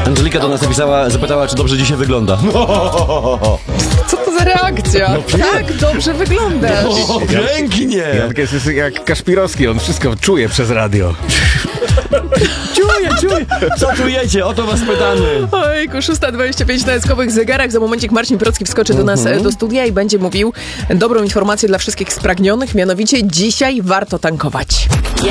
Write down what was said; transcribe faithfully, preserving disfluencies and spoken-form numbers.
Angelika do nas napisała, zapytała, czy dobrze dzisiaj wygląda. Co to za reakcja? No, tak dobrze wyglądasz. O, pięknie! Janka jest jak Kaszpirowski, on wszystko czuje przez radio. Czuję, czuję. Co czujecie? O to was pytamy. Ojku, szósta dwadzieścia pięć na eskowych zegarach. Za momencik Marcin Procki wskoczy do nas Mhm. do studia i będzie mówił dobrą informację dla wszystkich spragnionych, mianowicie dzisiaj warto tankować.